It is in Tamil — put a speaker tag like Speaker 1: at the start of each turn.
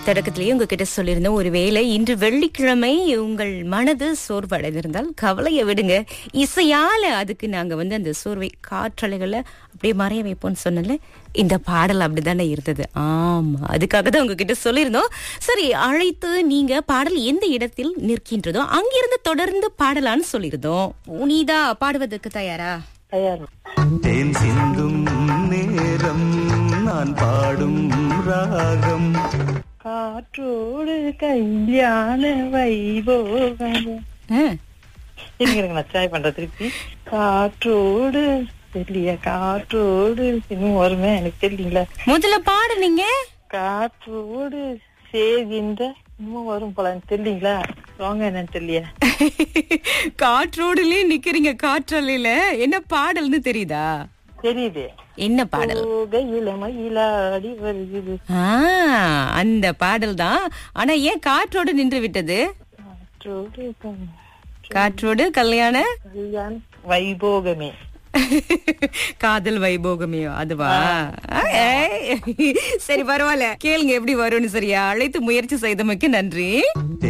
Speaker 1: தொடக்கத்திலேயே உங்ககிட்ட சொல்லியிருந்தோம், ஒருவேளை இன்று வெள்ளிக்கிழமை உங்கள் மனது சோர்வடைந்திருந்தால் கவலையை விடுங்க, இசையால அதுக்கு நாங்க அந்த சோர்வை காற்றலைகளை அப்படியே மறைய வைப்போம்னு சொன்னல. இந்த பாடல் அப்படித்தானே இருந்தது. ஆமா, அதுக்காக தான் உங்ககிட்ட சொல்லியிருந்தோம். சரி, அழைத்து நீங்க பாடல் எந்த இடத்தில் நிற்கின்றதோ அங்கிருந்து தொடர்ந்து பாடலான்னு சொல்லியிருந்தோம். புனிதா பாடுவதற்கு தயாரா?
Speaker 2: தயார்.
Speaker 3: தேன் சிந்தும் நேரம், நான் பாடும் ராகம்,
Speaker 2: காற்றோடு கல்யாண வைபோகம். இருங்க நான் ட்ரை பண்றேன் திருப்பி. காற்றோடு தெரியல, காற்றோடு இன்னும் வருமே எனக்கு தெரியல.
Speaker 1: முதல்ல பாடுனீங்க.
Speaker 2: காற்றோடு சேர்கின்ற இன்னும் வரும் போல எனக்கு தெரியலீங்களா? வாங்க என்னன்னு தெரியல.
Speaker 1: காற்றோடுலயே நிக்கிறீங்க, காற்றலையில என்ன பாடல்னு தெரியுதா?
Speaker 2: தெரியுது.
Speaker 1: என்ன பாடல்?
Speaker 2: மயிலாடி வருகிறது.
Speaker 1: அந்த பாடல் தான். ஆனா ஏன் காற்றோடு நின்று விட்டது? காற்றோடு கல்யாண
Speaker 2: வைபோகமே.
Speaker 1: காதல் வைபோகமே அதுவா? சரி, பரவாயில்ல, கேளுங்க எப்படி வரும்னு. சரியா, அழைத்து முயற்சி செய்தமைக்கு நன்றி.